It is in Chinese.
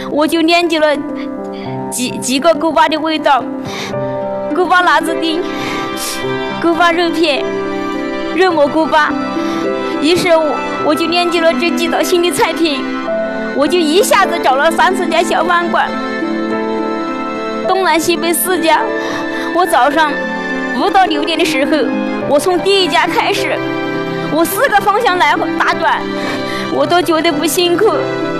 我就念起了几个锅巴的味道：锅巴辣子丁、锅巴肉片、肉蘑菇巴。于是我就念起了这几道新的菜品，我就一下子找了3-4家小饭馆，东南西北4家。我早上5到6点的时候，我从第1家开始，我4个方向来回打转，我都觉得不辛苦。